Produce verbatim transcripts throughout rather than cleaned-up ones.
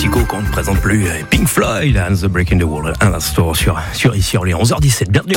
musicaux qu'on ne présente plus. Pink Floyd and the Break in the Wall à l'instant sur, sur ici Orléans. onze heures dix-sept, bienvenue.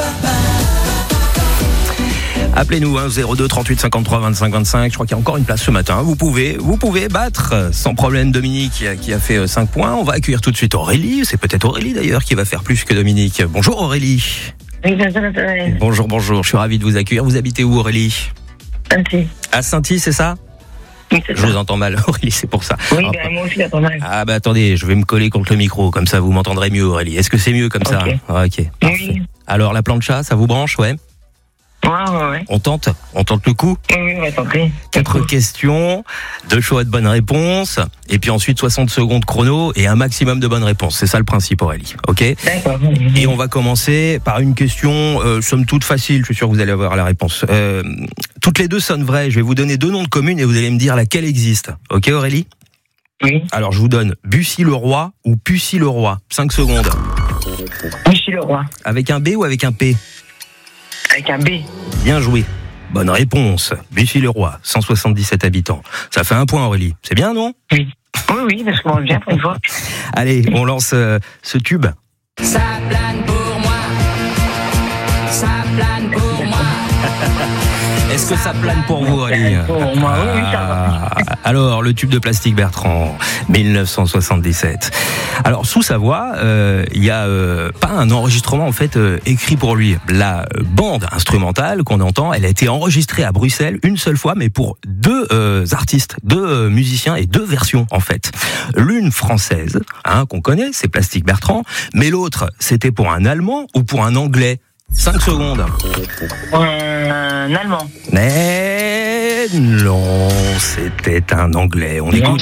Appelez-nous hein, zéro deux trente-huit cinquante-trois vingt-cinq vingt-cinq. Je crois qu'il y a encore une place ce matin. Vous pouvez, vous pouvez battre sans problème Dominique qui a, qui a fait cinq points. On va accueillir tout de suite Aurélie. C'est peut-être Aurélie d'ailleurs qui va faire plus que Dominique. Bonjour Aurélie. Oui, bonjour, bonjour. Bonjour, bonjour. Je suis ravi de vous accueillir. Vous habitez où Aurélie? Saint-Y. À Saint-Y, c'est ça? Oui, c'est Je ça. vous entends mal Aurélie, c'est pour ça. Oui, Ah, ben, moi aussi, j'entends mal. Ah bah attendez, je vais me coller contre le micro, comme ça vous m'entendrez mieux Aurélie. Est-ce que c'est mieux comme Ok. ça? Ah, ok, parfait. Oui. Alors la plancha, ça vous branche, ouais? Ouais, ouais, ouais. On tente? On tente le coup? Oui, oui, on va tenter. Quatre questions, deux choix de bonnes réponses, et puis ensuite soixante secondes chrono et un maximum de bonnes réponses. C'est ça le principe Aurélie, ok? D'accord. Et on va commencer par une question, euh, somme toute facile, je suis sûr que vous allez avoir la réponse. Euh, toutes les deux sonnent vraies, je vais vous donner deux noms de communes et vous allez me dire laquelle existe. Ok Aurélie? Oui. Alors je vous donne Bussy-le-Roi ou Pussy-le-Roi. cinq secondes. Bussy-le-Roi. Avec un B ou avec un P? Avec un B. Bien joué. Bonne réponse. Bussy-le-Roi, cent soixante-dix-sept habitants. Ça fait un point Aurélie. C'est bien non? Oui. Oui, oui, parce qu'on va bien pour une fois. Allez, on lance euh, ce tube. Ça plane pour moi. Ça plane pour moi. Est-ce que ça plane pour vous Aurélie? Pour moi, oui, oui, ça va. Ah, alors, le tube de plastique Bertrand, dix-neuf cent soixante-dix-sept. Alors, sous sa voix, il euh, y a euh, pas un enregistrement en fait euh, écrit pour lui. La euh, bande instrumentale qu'on entend, elle a été enregistrée à Bruxelles une seule fois, mais pour deux euh, artistes, deux euh, musiciens et deux versions en fait. L'une française, hein, qu'on connaît, c'est Plastique Bertrand, mais l'autre, c'était pour un Allemand ou pour un Anglais. cinq secondes. Un Allemand. Mais non, c'était un Anglais. On écoute.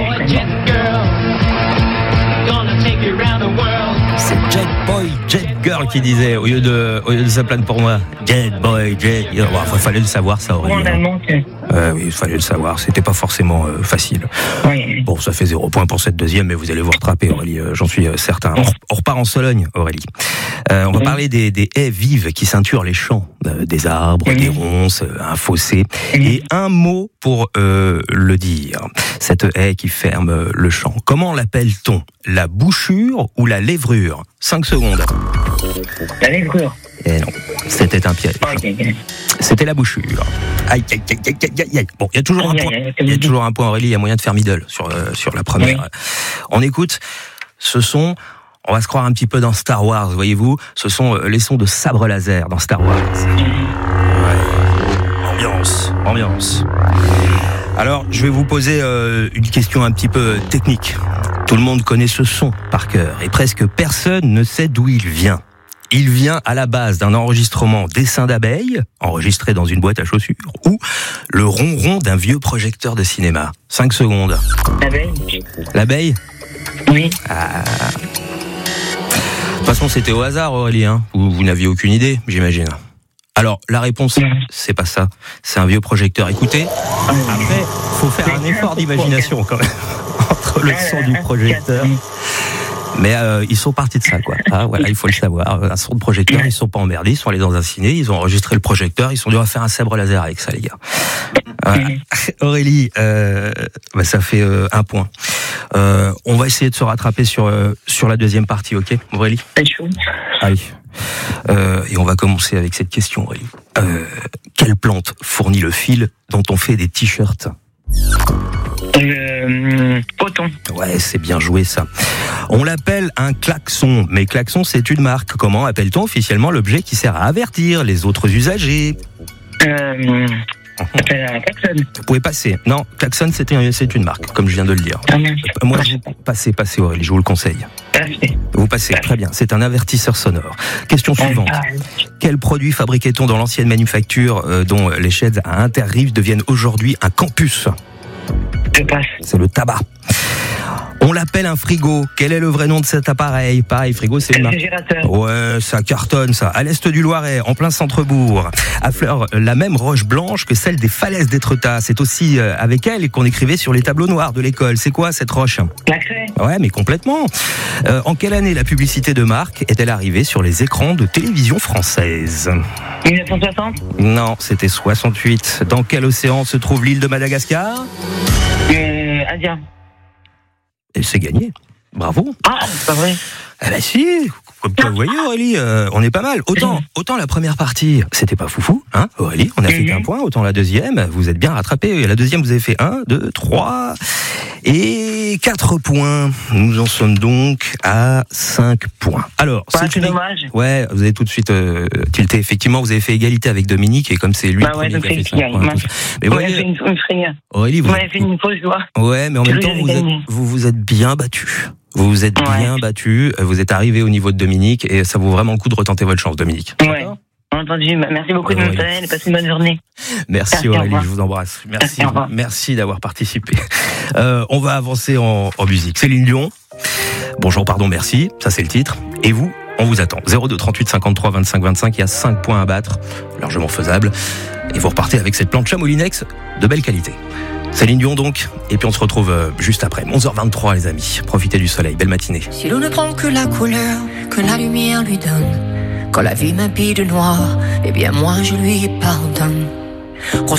C'est Jet Boy, Jet Girl qui disait au lieu de, au lieu de ça plane pour moi. Jet Boy, Jet Girl. Bon, il fallait le savoir ça Pour un Aurélie. Allemand, c'est. Euh, oui, il fallait le savoir. C'était pas forcément euh, facile. Oui. Bon, ça fait zéro point pour cette deuxième, mais vous allez vous rattraper Aurélie. Euh, J'en suis euh, certain. On, on repart en Sologne, Aurélie. Euh, on va Oui. parler des, des haies vives qui ceinturent les champs, euh, des arbres, Oui. des ronces, euh, un fossé. Oui. Et un mot pour euh, le dire. Cette haie qui ferme euh, le champ. Comment l'appelle-t-on? La bouchure ou la lèvrure? cinq secondes. La lèvrure. Eh non, c'était un piège. Ok, ok. C'était la bouchure. Aïe, aïe, aïe, aïe, aïe, aïe, aïe. Bon, il y a toujours un Aïe, point. aïe, aïe, Il y a aïe. toujours un point, Aurélie. Il y a moyen de faire middle sur, euh, sur la première. Oui. On écoute ce son. On va se croire un petit peu dans Star Wars, voyez-vous. Ce sont euh, les sons de sabre laser dans Star Wars. Ouais. Ambiance, ambiance. Alors, je vais vous poser euh, une question un petit peu technique. Tout le monde connaît ce son par cœur et presque personne ne sait d'où il vient. Il vient à la base d'un enregistrement d'essaim d'abeilles, enregistré dans une boîte à chaussures, ou le ronron d'un vieux projecteur de cinéma. cinq secondes. L'abeille. L'abeille? Oui. Ah. De toute façon, c'était au hasard, Aurélie, hein. Vous, vous n'aviez aucune idée, j'imagine. Alors, la réponse, c'est pas ça. C'est un vieux projecteur. Écoutez, après, faut faire un effort d'imagination quand même entre le son du projecteur. Mais euh, ils sont partis de ça, quoi. Ah, voilà, il faut le savoir. Un son de projecteur, ils sont pas emmerdés, ils sont allés dans un ciné, ils ont enregistré le projecteur, ils sont dû faire un sabre laser avec ça, les gars. Voilà. Aurélie, euh, bah, ça fait euh, un point. Euh, on va essayer de se rattraper sur euh, sur la deuxième partie, ok, Aurélie? C'est chaud. Allez. Euh, et on va commencer avec cette question, Aurélie. Euh, quelle plante fournit le fil dont on fait des t-shirts? Euh, coton. Ouais, c'est bien joué ça. On l'appelle un klaxon, mais klaxon c'est une marque. Comment appelle-t-on officiellement l'objet qui sert à avertir les autres usagers? Euh, c'est un klaxon. Vous pouvez passer. Non, klaxon c'est une, c'est une marque, comme je viens de le dire. Ah, merde. Moi, je vous passez, passez Aurélie, je vous le conseille. Parfait. Vous passez, très bien. C'est un avertisseur sonore. Question suivante. Ah, Quel produit fabriquait-on dans l'ancienne manufacture euh, dont les sheds à Interrive deviennent aujourd'hui un campus? je passe. C'est le tabac. On l'appelle un frigo. Quel est le vrai nom de cet appareil? Pareil, frigo, c'est une marque. Réfrigérateur. Ouais, ça cartonne, ça. À l'est du Loiret, en plein centre-bourg, affleure la même roche blanche que celle des falaises d'Étretat. C'est aussi euh, avec elle qu'on écrivait sur les tableaux noirs de l'école. C'est quoi cette roche? La craie. Ouais, mais complètement. Euh, en quelle année la publicité de marque est-elle arrivée sur les écrans de télévision française? mille neuf cent soixante. Non, c'était soixante-huit. Dans quel océan se trouve l'île de Madagascar? Euh, Indien. Et c'est gagné. Bravo. Ah, c'est pas vrai. Eh ben si, comme quoi, vous voyez Aurélie, euh, on est pas mal. Autant, autant la première partie, c'était pas foufou, hein Aurélie, on a fait qu'un point. Autant la deuxième, vous êtes bien rattrapé. La deuxième, vous avez fait un, deux, trois et quatre points. Nous en sommes donc à cinq points. Alors, Bah, c'est c'est une... dommage. Ouais, vous avez tout de suite euh, tilté. Effectivement, vous avez fait égalité avec Dominique et comme c'est lui Bah le ouais, premier donc qui a fait c'est cinq égal. points. Moi, tout ça. Mais Vous vous m'avez fait voyez, une, une frayeur. Aurélie, Vous vous m'avez fait une fausse joie. Ouais, mais en Je même vous temps, ai vous êtes, gagné. vous vous êtes bien battu. Vous vous êtes Ouais. bien battu. Vous êtes arrivé au niveau de Dominique et ça vaut vraiment le coup de retenter votre chance, Dominique. Ouais. Entendu. Merci beaucoup de Ouais, me faire. Passez une bonne journée. Merci Merci, au Aurélie, revoir. je vous embrasse. Merci, Merci, au revoir. merci d'avoir participé. Euh, on va avancer en, en musique. Céline Dion. Bonjour, pardon, merci. Ça c'est le titre. Et vous, on vous attend. zéro deux trente-huit cinquante-trois vingt-cinq vingt-cinq. Il y a cinq points à battre, largement faisable. Et vous repartez avec cette planche à Moulinex de belle qualité. Céline Dion donc, et puis on se retrouve euh, juste après. onze heures vingt-trois les amis, profitez du soleil, belle matinée. Si l'on ne prend que la couleur que la lumière lui donne, quand la vie m'habille de noir, eh bien moi je lui pardonne.